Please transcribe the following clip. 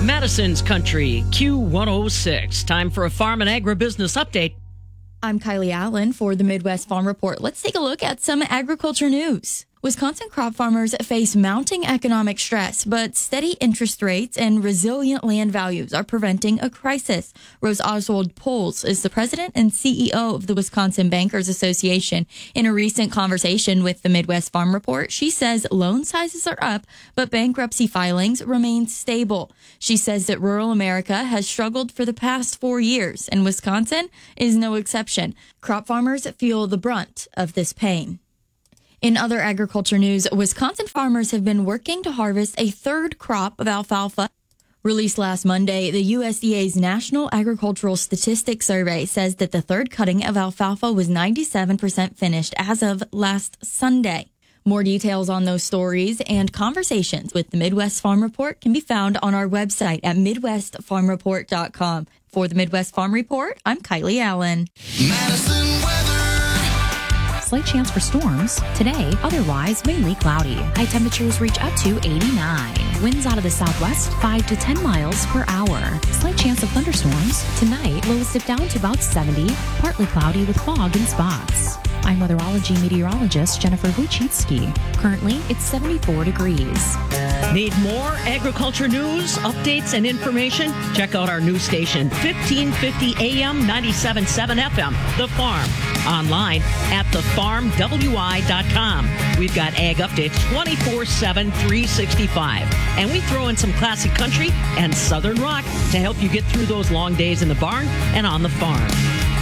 Madison's Country, Q106. Time for a farm and agribusiness update. I'm Kylie Allen for the Midwest Farm Report. Let's take a look at some agriculture news. Wisconsin crop farmers face mounting economic stress, but steady interest rates and resilient land values are preventing a crisis. Rose Oswald Poles is the president and CEO of the Wisconsin Bankers Association. In a recent conversation with the Midwest Farm Report, she says loan sizes are up, but bankruptcy filings remain stable. She says that rural America has struggled for the past 4 years, and Wisconsin is no exception. Crop farmers feel the brunt of this pain. In other agriculture news, Wisconsin farmers have been working to harvest a third crop of alfalfa. Released last Monday, the USDA's National Agricultural Statistics Survey says that the third cutting of alfalfa was 97% finished as of last Sunday. More details on those stories and conversations with the Midwest Farm Report can be found on our website at MidwestFarmReport.com. For the Midwest Farm Report, I'm Kylie Allen. Madison weather. Slight chance for storms. Today, otherwise mainly cloudy. High temperatures reach up to 89. Winds out of the southwest, 5 to 10 miles per hour. Slight chance of thunderstorms. Tonight, lows dip down to about 70, partly cloudy with fog in spots. I'm weatherology meteorologist Jennifer Wojcicki. Currently, it's 74 degrees. Need more agriculture news, updates, and information? Check out our news station, 1550 AM, 97.7 FM, The Farm. Online at thefarmwi.com. We've got ag updates 24/7, 365. And we throw in some classic country and southern rock to help you get through those long days in the barn and on the farm.